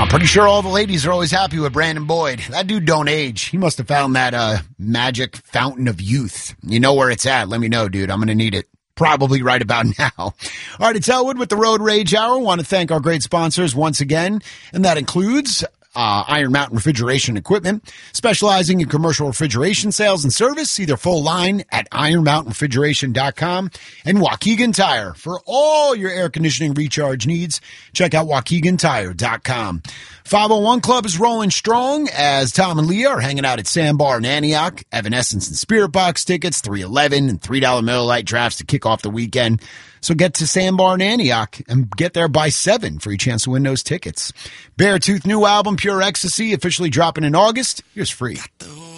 Pretty sure all the ladies are always happy with Brandon Boyd. That dude don't age. He must have found that magic fountain of youth. You know where it's at. Let me know, dude. I'm going to need it. Probably right about now. All right, it's Elwood with the Road Rage Hour. I want to thank our great sponsors once again, and that includes Iron Mountain Refrigeration Equipment, specializing in commercial refrigeration sales and service. See their full line at ironmountainrefrigeration.com, and Waukegan Tire. For all your air conditioning recharge needs, check out waukegantire.com. 501 Club is rolling strong as Tom and Leah are hanging out at Sandbar in Antioch. Evanescence and Spirit Box tickets, $3.11 and $3 Miller Lite drafts to kick off the weekend. So get to Sandbar in Antioch and get there by 7 for your chance to win those tickets. Beartooth new album, Pure Ecstasy, officially dropping in August. Here's free.